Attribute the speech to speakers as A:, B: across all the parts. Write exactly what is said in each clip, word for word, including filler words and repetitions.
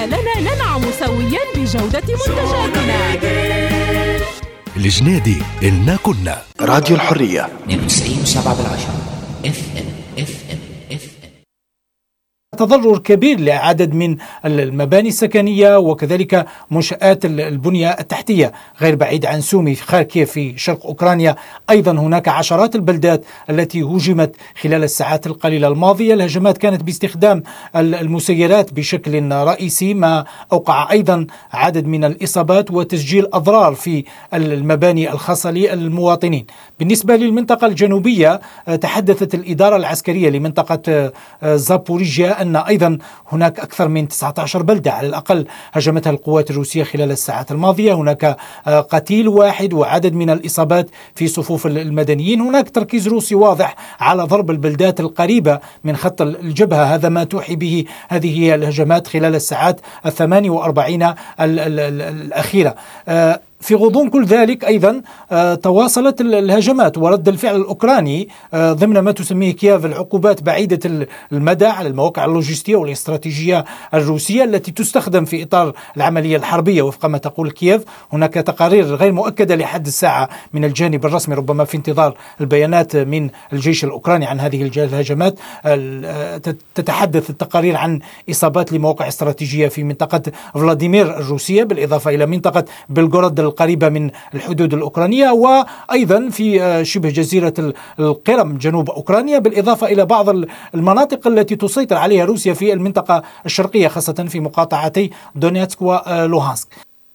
A: لنا ننعم سويا بجودة منتجاتنا.
B: الجنيدي إلنا كنا
C: راديو الحرية
D: اثنين وتسعين وسبعة بالعشرة اف ام اف ام اف ام.
E: تضرر كبير لعدد من المباني السكنية وكذلك منشآت البنية التحتية. غير بعيد عن سومي في خاركيف في شرق أوكرانيا أيضا هناك عشرات البلدات التي هجمت خلال الساعات القليلة الماضية. الهجمات كانت باستخدام المسيرات بشكل رئيسي، ما أوقع أيضا عدد من الإصابات وتسجيل أضرار في المباني الخاصة للمواطنين. بالنسبة للمنطقة الجنوبية تحدثت الإدارة العسكرية لمنطقة زابوريجيا أن أيضا هناك أكثر من تسعة عشر بلدة على الأقل هجمتها القوات الروسية خلال الساعات الماضية. هناك قتيل واحد وعدد من الإصابات في صفوف المدنيين. هناك تركيز روسي واضح على ضرب البلدات القريبة من خط الجبهة، هذا ما توحي به هذه هي الهجمات خلال الساعات الثمانية وأربعين الأخيرة. في غضون كل ذلك أيضا تواصلت الهجمات ورد الفعل الأوكراني ضمن ما تسميه كييف العقوبات بعيدة المدى على المواقع اللوجستية والاستراتيجية الروسية التي تستخدم في إطار العملية الحربية وفق ما تقول كييف. هناك تقارير غير مؤكدة لحد الساعة من الجانب الرسمي، ربما في انتظار البيانات من الجيش الأوكراني عن هذه الهجمات. تتحدث التقارير عن إصابات لمواقع استراتيجية في منطقة فلاديمير الروسية، بالإضافة إلى منطقة بلغورود القريبة من الحدود الأوكرانية، وأيضا في شبه جزيرة القرم جنوب أوكرانيا، بالإضافة إلى بعض المناطق التي تسيطر عليها روسيا في المنطقة الشرقية خاصة في مقاطعتي دونيتسك ولوهانسك.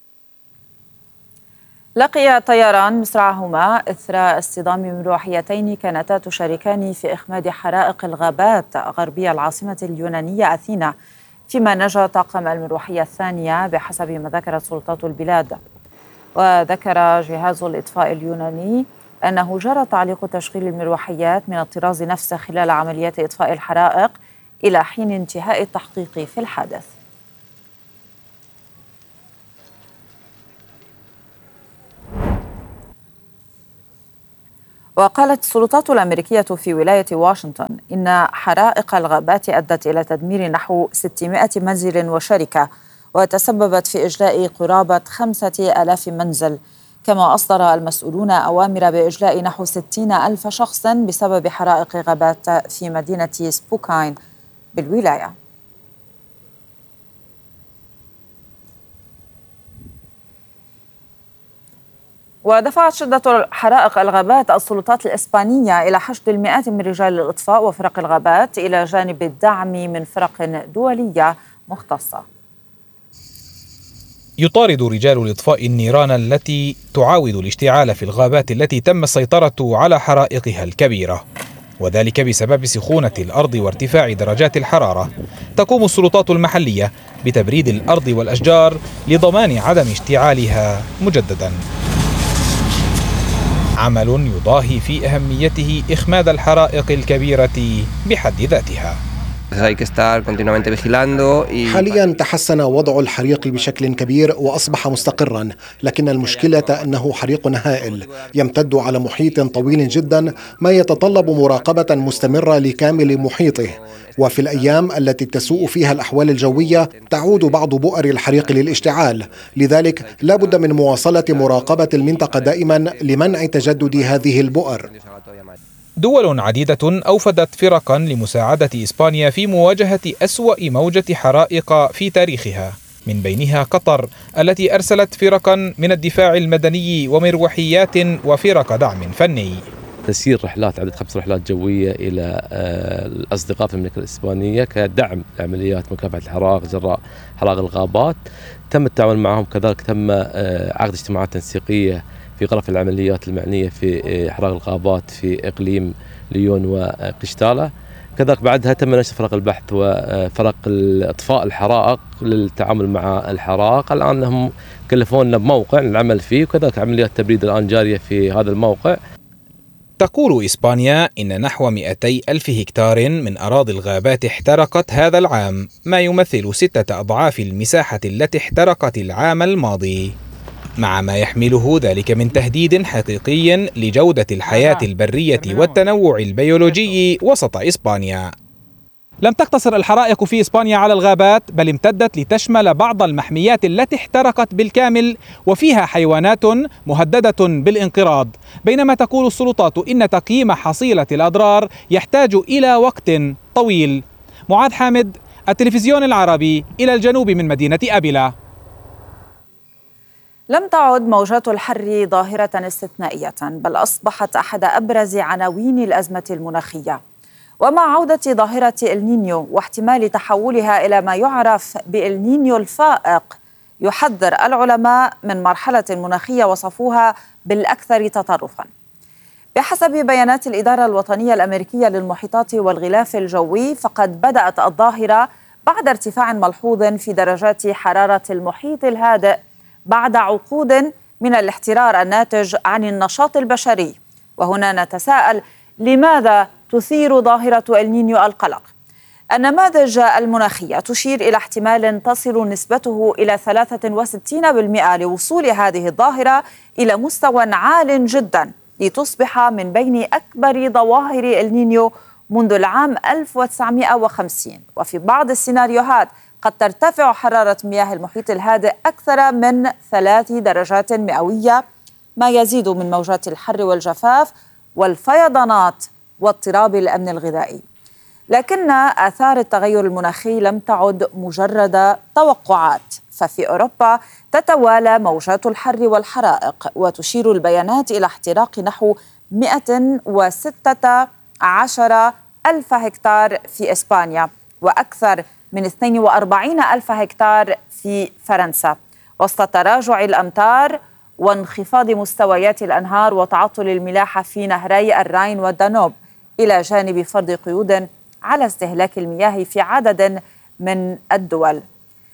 F: لقي طيران مصرعهما إثر اصطدام مروحيتين كانتا تشاركان في إخماد حرائق الغابات غربي العاصمة اليونانية أثينا، فيما نجا طاقم المروحية الثانية بحسب ما ذكرت سلطات البلاد. وذكر جهاز الإطفاء اليوناني أنه جرى تعليق تشغيل المروحيات من الطراز نفسه خلال عمليات إطفاء الحرائق إلى حين انتهاء التحقيق في الحادث. وقالت السلطات الأمريكية في ولاية واشنطن إن حرائق الغابات أدت إلى تدمير نحو ستمائة منزل وشركة، وتسببت في إجلاء قرابة خمسة آلاف منزل، كما أصدر المسؤولون أوامر بإجلاء نحو ستين ألف شخص بسبب حرائق غابات في مدينة سبوكاين بالولاية. ودفعت شدة حرائق الغابات السلطات الإسبانية إلى حشد المئات من رجال الإطفاء وفرق الغابات إلى جانب الدعم من فرق دولية مختصة.
G: يطارد رجال الإطفاء النيران التي تعاود الاشتعال في الغابات التي تم السيطرة على حرائقها الكبيرة، وذلك بسبب سخونة الأرض وارتفاع درجات الحرارة. تقوم السلطات المحلية بتبريد الأرض والأشجار لضمان عدم اشتعالها مجددا، عمل يضاهي في أهميته إخماد الحرائق الكبيرة بحد ذاتها.
H: حاليا تحسن وضع الحريق بشكل كبير وأصبح مستقرا، لكن المشكلة أنه حريق هائل يمتد على محيط طويل جدا، ما يتطلب مراقبة مستمرة لكامل محيطه. وفي الأيام التي تسوء فيها الأحوال الجوية تعود بعض بؤر الحريق للاشتعال، لذلك لا بد من مواصلة مراقبة المنطقة دائما لمنع تجدد هذه البؤر.
G: دول عديدة أوفدت فرقا لمساعدة إسبانيا في مواجهة أسوأ موجة حرائق في تاريخها، من بينها قطر التي أرسلت فرقا من الدفاع المدني ومروحيات وفرق دعم فني.
I: تسيير رحلات عدد خمس رحلات جوية إلى الأصدقاء في المملكة الإسبانية كدعم لعمليات مكافحة الحرائق جراء حرائق الغابات. تم التعاون معهم، كذلك تم عقد اجتماعات تنسيقية في غرف العمليات المعنية في حرائق الغابات في إقليم ليون وقشتالة. كذلك بعدها تم نشر فرق البحث وفرق إطفاء الحرائق للتعامل مع الحرائق. الآن هم كلفونا بموقع العمل فيه، وكذلك عمليات تبريد الآن جارية في هذا الموقع.
G: تقول إسبانيا إن نحو مئتي ألف هكتار من أراضي الغابات احترقت هذا العام، ما يمثل ستة أضعاف المساحة التي احترقت العام الماضي، مع ما يحمله ذلك من تهديد حقيقي لجودة الحياة البرية والتنوع البيولوجي وسط إسبانيا. لم تقتصر الحرائق في إسبانيا على الغابات، بل امتدت لتشمل بعض المحميات التي احترقت بالكامل وفيها حيوانات مهددة بالانقراض، بينما تقول السلطات إن تقييم حصيلة الأضرار يحتاج إلى وقت طويل. معاذ حامد، التلفزيون العربي، إلى الجنوب من مدينة أبيلا.
F: لم تعد موجات الحر ظاهرة استثنائية، بل أصبحت أحد أبرز عناوين الأزمة المناخية. ومع عودة ظاهرة النينيو واحتمال تحولها إلى ما يعرف بالنينيو الفائق، يحذر العلماء من مرحلة مناخية وصفوها بالأكثر تطرفاً. بحسب بيانات الإدارة الوطنية الأمريكية للمحيطات والغلاف الجوي، فقد بدأت الظاهرة بعد ارتفاع ملحوظ في درجات حرارة المحيط الهادئ بعد عقود من الاحترار الناتج عن النشاط البشري. وهنا نتساءل، لماذا تثير ظاهرة النينيو القلق؟ النماذج المناخية تشير إلى احتمال تصل نسبته إلى ثلاثة وستين بالمئة لوصول هذه الظاهرة إلى مستوى عال جدا لتصبح من بين أكبر ظواهر النينيو منذ العام ألف وتسعمئة وخمسين. وفي بعض السيناريوهات قد ترتفع حرارة مياه المحيط الهادئ أكثر من ثلاث درجات مئوية، ما يزيد من موجات الحر والجفاف والفيضانات واضطراب الأمن الغذائي. لكن آثار التغير المناخي لم تعد مجرد توقعات، ففي أوروبا تتوالى موجات الحر والحرائق، وتشير البيانات إلى احتراق نحو مئة وستة عشر ألف هكتار في إسبانيا، وأكثر من اثنين وأربعين ألف هكتار في فرنسا، وسط تراجع الأمطار وانخفاض مستويات الأنهار وتعطل الملاحة في نهري الراين والدانوب، إلى جانب فرض قيود على استهلاك المياه في عدد من الدول.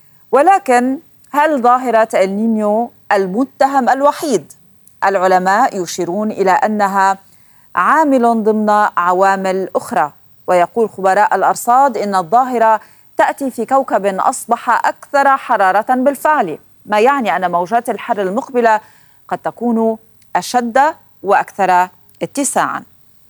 F: ولكن هل ظاهرة النينيو المتهم الوحيد؟ العلماء يشيرون إلى أنها عامل ضمن عوامل أخرى، ويقول خبراء الأرصاد إن الظاهرة تأتي في كوكب أصبح أكثر حرارة بالفعل، ما يعني أن موجات الحر المقبلة قد تكون أشد وأكثر اتساعاً.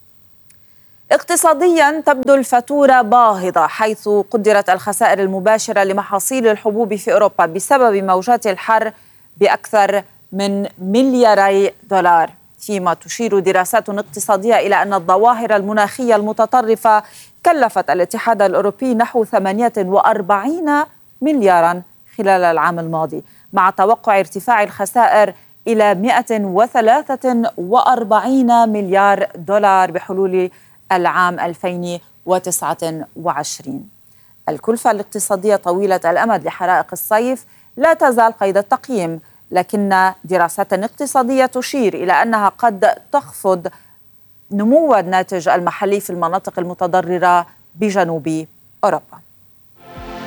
F: اقتصادياً تبدو الفاتورة باهظة، حيث قدرت الخسائر المباشرة لمحاصيل الحبوب في أوروبا بسبب موجات الحر بأكثر من ملياري دولار، فيما تشير دراسات اقتصادية إلى أن الظواهر المناخية المتطرفة كلفت الاتحاد الأوروبي نحو ثمانية وأربعين ملياراً خلال العام الماضي، مع توقع ارتفاع الخسائر إلى مئة وثلاثة وأربعين مليار دولار بحلول العام ألفين وتسعة وعشرين. الكلفة الاقتصادية طويلة الأمد لحرائق الصيف لا تزال قيد التقييم، لكن دراسات اقتصادية تشير إلى أنها قد تخفض نمو الناتج المحلي في المناطق المتضررة بجنوب أوروبا.